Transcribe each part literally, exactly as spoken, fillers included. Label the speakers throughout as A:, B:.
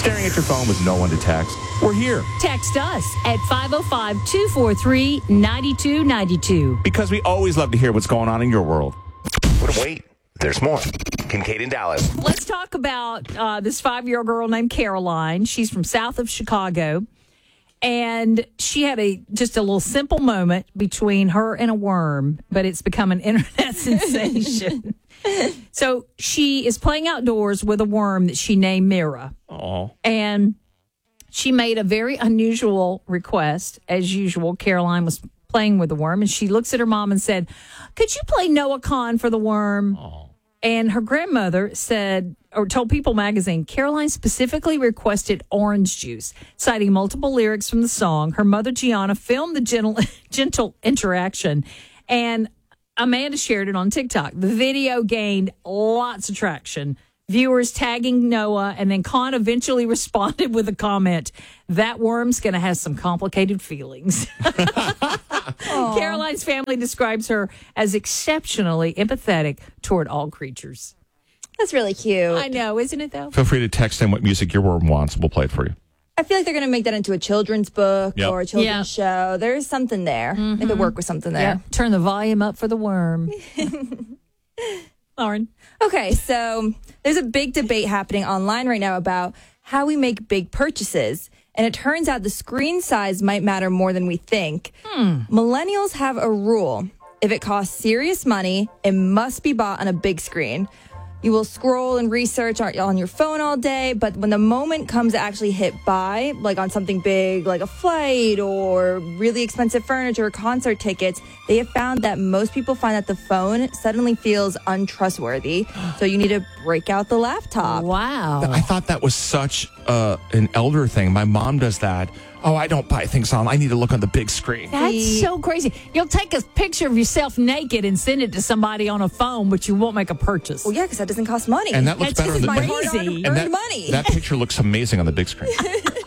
A: Staring at your phone with no one to text? We're here.
B: Text us at five oh five, two four three, nine two nine two.
A: Because we always love to hear what's going on in your world.
C: But wait, there's more. Kincaid and Dallas.
B: Let's talk about uh, this five-year-old girl named Caroline. She's from south of Chicago. And she had a just a little simple moment between her and a worm, but it's become an internet sensation. So she is playing outdoors with a worm that she named Mira.
A: Oh.
B: And she made a very unusual request. As usual, Caroline was playing with the worm, and she looks at her mom and said, "Could you play Noah Kahn for the worm?"
A: Oh.
B: And her grandmother said, or told People magazine, Caroline specifically requested orange juice, citing multiple lyrics from the song. Her mother, Gianna, filmed the gentle, gentle interaction, and Amanda shared it on TikTok. The video gained lots of traction. Viewers tagging Noah, and then Khan eventually responded with a comment, "That worm's going to have some complicated feelings." Caroline's family describes her as exceptionally empathetic toward all creatures.
D: That's really cute.
B: I know, isn't it, though?
A: Feel free to text in what music your worm wants. We'll play it for you.
D: I feel like they're going to make that into a children's book
A: Yep.
D: or a children's
B: Yeah.
D: show. There's something there.
B: Mm-hmm.
D: They could work with something there.
B: Yeah. Turn the volume up for the worm. Lauren.
D: Okay, so there's a big debate happening online right now about how we make big purchases. And it turns out the screen size might matter more than we think.
B: Hmm.
D: Millennials have a rule. If it costs serious money, it must be bought on a big screen. You will scroll and research on on your phone all day, but when the moment comes to actually hit buy, like on something big, like a flight or really expensive furniture or concert tickets, they have found that most people find that the phone suddenly feels untrustworthy. So you need to break out the laptop.
B: Wow.
A: I thought that was such uh, an elder thing. My mom does that. Oh, I don't buy things on. I need to look on the big screen.
B: That's so crazy. You'll take a picture of yourself naked and send it to somebody on a phone, but you won't make a purchase.
D: Well, yeah, because that doesn't cost money.
A: And that looks
B: That's
A: better on the
D: my
A: big
D: hard-earned
B: crazy.
A: and that,
D: money.
A: that picture looks amazing on the big screen.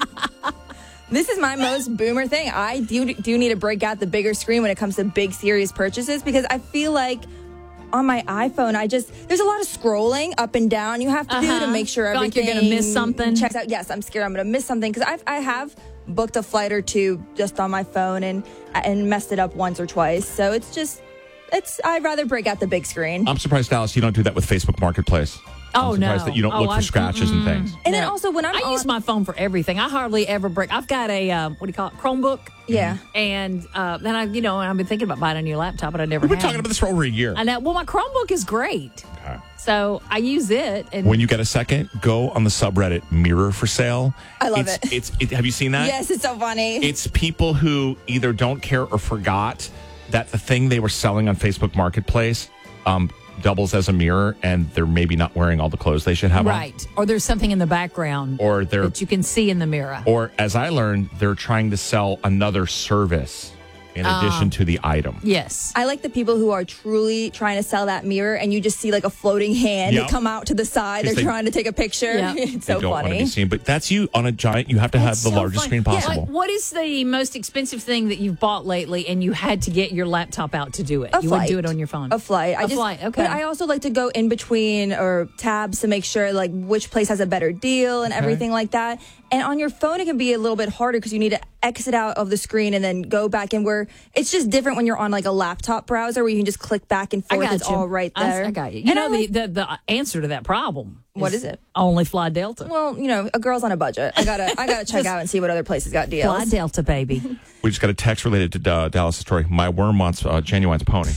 D: This is my most boomer thing. I do do need to break out the bigger screen when it comes to big, serious purchases because I feel like on my iPhone, I just there's a lot of scrolling up and down you have to do
B: Uh-huh.
D: to make sure
B: Feel like
D: everything
B: you're gonna miss something?
D: checks out. Yes, I'm scared I'm going to miss something because I I have booked a flight or two just on my phone and and messed it up once or twice. So it's just it's I'd rather break out the big screen.
A: I'm surprised, Dallas, you don't do that with Facebook Marketplace.
B: Oh,
A: I'm surprised
B: no.
A: that you don't
B: Oh,
A: look for
B: I-
A: scratches and things.
D: And then
B: No.
D: also when I'm
B: I
D: on,
B: use my phone for everything. I hardly ever break. I've got a, uh, what do you call it, Chromebook.
D: yeah.
B: And uh, then I, you know, I've been thinking about buying a new laptop, but I never
A: We've been
B: have.
A: talking about this for over a year.
B: I know. Well, my Chromebook is great.
A: Okay.
B: So I use it. And
A: When you get a second, go on the subreddit Mirror for Sale.
D: I love
A: it's,
D: it.
A: It's it. Have you seen that?
D: Yes, it's so funny.
A: It's people who either don't care or forgot that the thing they were selling on Facebook Marketplace um, doubles as a mirror, and they're maybe not wearing all the clothes they should have on.
B: right. Or there's something in the background
A: Or they're
B: that you can see in the mirror.
A: or as I learned, they're trying to sell another service in addition to the item.
B: Yes.
D: I like the people who are truly trying to sell that mirror and you just see like a floating hand
A: Yep.
D: come out to the side. They're
A: Because they-
D: trying to take a picture.
B: Yeah.
D: It's
A: They
D: so
A: don't want to
D: funny.
A: be seen, but that's you on a giant. You have to have
B: That's
A: the
B: so
A: largest
B: fun.
A: screen
B: Yeah,
A: possible.
B: like, what is the most expensive thing that you've bought lately and you had to get your laptop out to do it?
D: A
B: you
D: flight.
B: wouldn't do it on your phone.
D: A flight. I
B: A
D: just,
B: flight, okay.
D: But I also like to go in between or tabs to make sure like which place has a better deal and everything like that. And on your phone, it can be a little bit harder because you need to exit out of the screen and then go back in where it's just different when you're on like a laptop browser where you can just click back and
B: I
D: forth.
B: got
D: It's
B: you.
D: all right
B: I-
D: there.
B: I, got you. You
D: And
B: know
D: I
B: the,
D: like-
B: the the answer to that problem.
D: What is it?
B: Only Fly Delta.
D: Well, you know, a girl's on a budget. I gotta, I gotta check out and see what other places got deals.
B: Fly Delta, baby.
A: We just got a text related to uh, Dallas' story. My worm wants uh, Genuine's pony.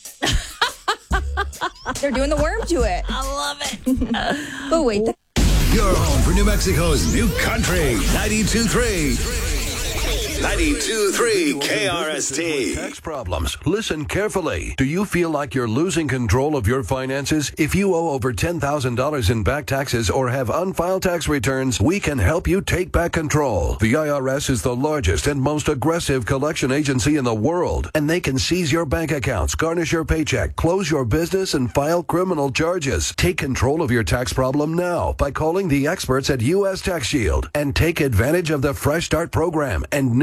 D: They're doing the worm to it.
B: I love it.
D: But wait, th-
E: Your home for New Mexico's new country. ninety-two point three. ninety-two point three K R S T. Tax problems. Listen carefully. Do you feel like you're losing control of your finances? If you owe over ten thousand dollars in back taxes or have unfiled tax returns, we can help you take back control. The I R S is the largest and most aggressive collection agency in the world, and they can seize your bank accounts, garnish your paycheck, close your business, and file criminal charges. Take control of your tax problem now by calling the experts at U S Tax Shield and take advantage of the Fresh Start program and new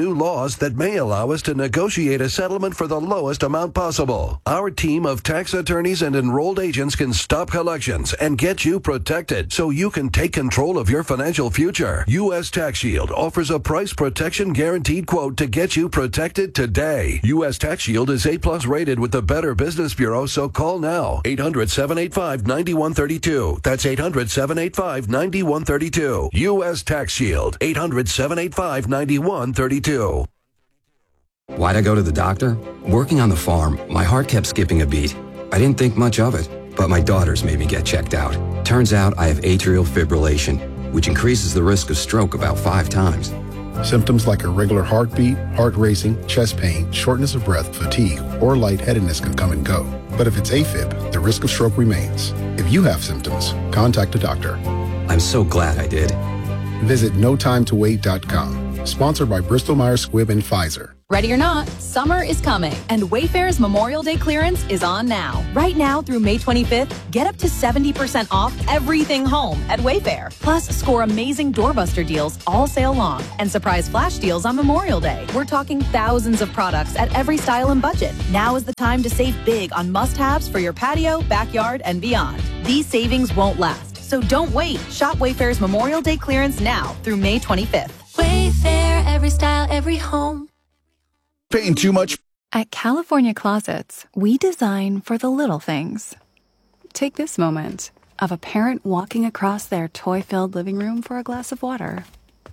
E: new laws that may allow us to negotiate a settlement for the lowest amount possible. Our team of tax attorneys and enrolled agents can stop collections and get you protected so you can take control of your financial future. U S Tax Shield offers a price protection guaranteed quote to get you protected today. U S Tax Shield is A plus rated with the Better Business Bureau, so call now. eight hundred, seven eight five, nine one three two. That's eight hundred, seven eight five, nine one three two. U S Tax Shield. eight hundred, seven eight five, nine one three two.
F: Why'd I go to the doctor? Working on the farm, my heart kept skipping a beat. I didn't think much of it, but my daughters made me get checked out. Turns out I have atrial fibrillation, which increases the risk of stroke about five times.
G: Symptoms like irregular heartbeat, heart racing, chest pain, shortness of breath, fatigue, or lightheadedness can come and go. But if it's AFib, the risk of stroke remains. If you have symptoms, contact a doctor.
F: I'm so glad I did.
G: Visit no time to wait dot com. Sponsored by Bristol Myers Squibb and Pfizer.
H: Ready or not, summer is coming, and Wayfair's Memorial Day clearance is on now. Right now through May twenty-fifth, get up to seventy percent off everything home at Wayfair. Plus, score amazing doorbuster deals all sale long and surprise flash deals on Memorial Day. We're talking thousands of products at every style and budget. Now is the time to save big on must-haves for your patio, backyard, and beyond. These savings won't last, so don't wait. Shop Wayfair's Memorial Day clearance now through May twenty-fifth.
I: Wayfair, every style, every home.
J: Paying too much?
K: At California Closets, we design for the little things. Take this moment of a parent walking across their toy-filled living room for a glass of water.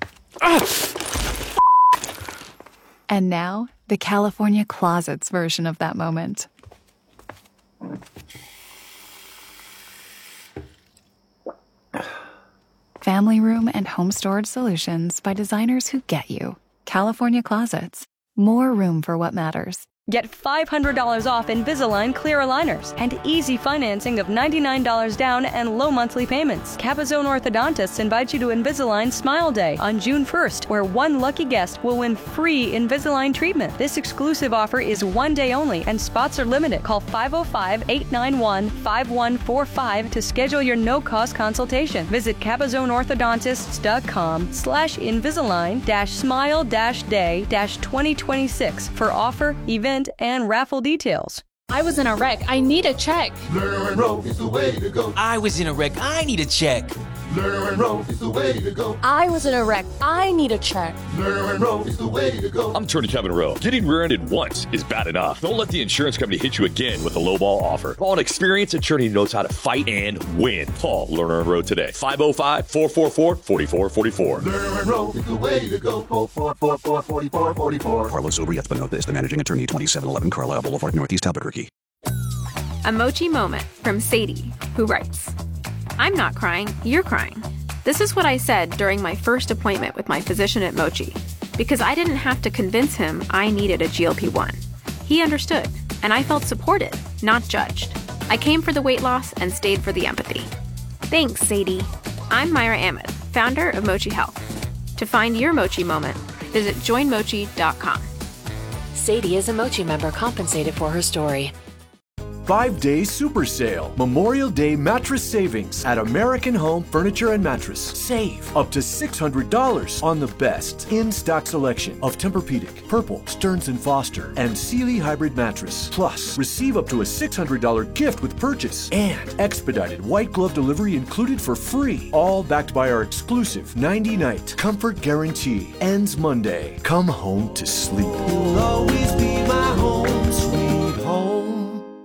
K: And now, the California Closets version of that moment. Family room and home storage solutions by designers who get you. California Closets. More room for what matters.
L: Get five hundred dollars off Invisalign clear aligners and easy financing of ninety-nine dollars down and low monthly payments. Capizone Orthodontists invite you to Invisalign Smile Day on June first, where one lucky guest will win free Invisalign treatment. This exclusive offer is one day only and spots are limited. Call five oh five, eight nine one, five one four five to schedule your no-cost consultation. Visit capizoneorthodontists.com slash Invisalign dash smile dash day dash twenty twenty-six for offer, event, and raffle details.
M: I was in a wreck. I need a check.
N: Lerner and Rowe is the way to go.
O: I was in a wreck. I need a check.
N: Lerner and Rowe is the way to go.
M: I was in a wreck. I need a check.
N: Lerner and Rowe is the way to go.
P: I'm Attorney Kevin Rowe. Getting rear-ended once is bad enough. Don't let the insurance company hit you again with a lowball offer. Call an experienced attorney who knows how to fight and win. Call Lerner and Rowe today. five oh five, four four four, four four four four.
N: Lerner and Rowe is the way to go. four four four, four four four four.
Q: Carlos Obrieth Benotez, the managing attorney, twenty-seven eleven Carlisle Boulevard, Northeast Albuquerque.
R: A Mochi moment from Sadie, who writes, I'm not crying, you're crying. This is what I said during my first appointment with my physician at Mochi, because I didn't have to convince him I needed a G L P one. He understood, and I felt supported, not judged. I came for the weight loss and stayed for the empathy. Thanks, Sadie. I'm Myra Ahmed, founder of Mochi Health. To find your Mochi moment, visit join mochi dot com.
S: Sadie is a Mochi member compensated for her story.
T: Five-day super sale. Memorial Day mattress savings at American Home Furniture and Mattress. Save up to six hundred dollars on the best in-stock selection of Tempur-Pedic, Purple, Stearns and Foster, and Sealy Hybrid Mattress. Plus, receive up to a six hundred dollars gift with purchase and expedited white glove delivery included for free. All backed by our exclusive ninety-night comfort guarantee. Ends Monday. Come home to sleep.
N: You'll always be my home, sweet home.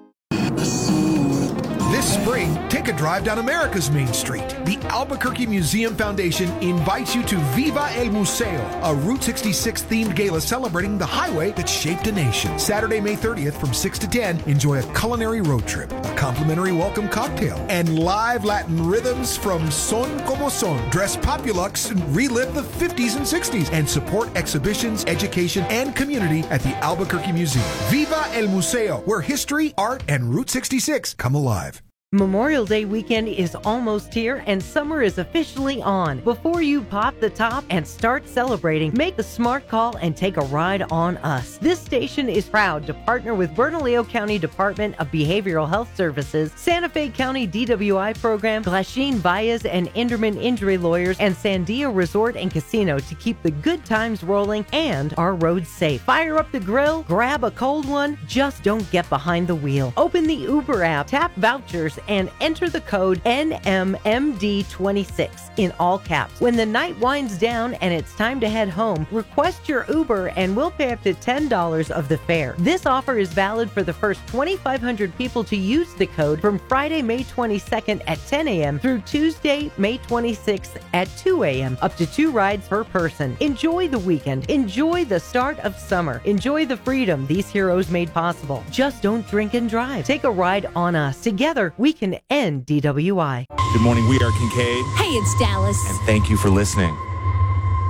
U: This spring, take a drive down America's Main Street. The Albuquerque Museum Foundation invites you to Viva el Museo, a Route sixty-six themed gala celebrating the highway that shaped a nation. Saturday, May thirtieth from six to ten, enjoy a culinary road trip, a complimentary welcome cocktail, and live Latin rhythms from Son Como Son. Dress Populux and relive the fifties and sixties and support exhibitions, education, and community at the Albuquerque Museum. Viva el Museo, where history, art, and Route sixty-six come alive.
C: Memorial Day weekend is almost here and summer is officially on. Before you pop the top and start celebrating, make the smart call and take a ride on us. This station is proud to partner with Bernalillo County Department of Behavioral Health Services, Santa Fe County D W I Program, Glasheen Baez and Enderman Injury Lawyers, and Sandia Resort and Casino to keep the good times rolling and our roads safe. Fire up the grill, grab a cold one, just don't get behind the wheel. Open the Uber app, tap vouchers, and enter the code N M M D twenty-six in all caps. When the night winds down and it's time to head home, request your Uber and we'll pay up to ten dollars of the fare. This offer is valid for the first twenty-five hundred people to use the code from Friday, May twenty-second at ten a.m. through Tuesday, May twenty-sixth at two a.m. Up to two rides per person. Enjoy the weekend. Enjoy the start of summer. Enjoy the freedom these heroes made possible. Just don't drink and drive. Take a ride on us. Together, we can end D W I.
A: Good morning. We are Kincaid.
B: Hey, it's Dallas.
A: And thank you for listening.